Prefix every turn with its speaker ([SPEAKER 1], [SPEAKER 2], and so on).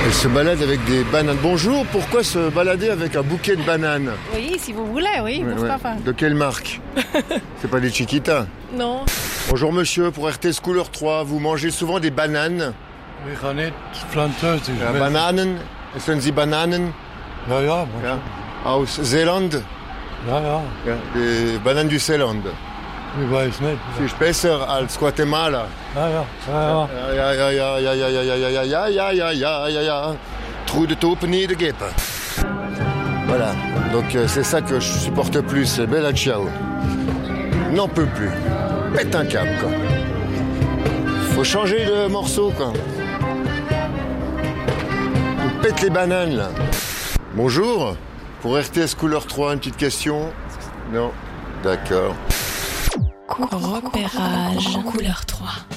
[SPEAKER 1] Elle se balade avec des bananes. Bonjour, pourquoi se balader avec un bouquet de bananes?
[SPEAKER 2] Oui, si vous voulez, oui, pourquoi pas.
[SPEAKER 1] De quelle marque? C'est pas des Chiquita?
[SPEAKER 2] Non.
[SPEAKER 1] Bonjour monsieur, pour RTS Couleur 3, vous mangez souvent des bananes?
[SPEAKER 3] Wir gaan niet planteus.
[SPEAKER 1] Ja, Bananen? Essen Sie Bananen?
[SPEAKER 3] Ja,
[SPEAKER 1] Ja. Aus Zeeland?
[SPEAKER 3] Ja, ja.
[SPEAKER 1] Ja, die Bananen du Zeeland.
[SPEAKER 3] Ich weiß nicht.
[SPEAKER 1] Ist besser als Guatemala.
[SPEAKER 3] Ja, ja. Ja, ja.
[SPEAKER 1] Ja. Trou de taupe ni de guêpe. Voilà, donc c'est ça que je supporte plus, c'est Bella Ciao. N'en peut plus. Pète un câble, quoi. Faut changer de morceau, quoi. On pète les bananes, là. Bonjour, pour RTS Couleur 3, une petite question? Non? D'accord.
[SPEAKER 4] Repérage Couleur 3.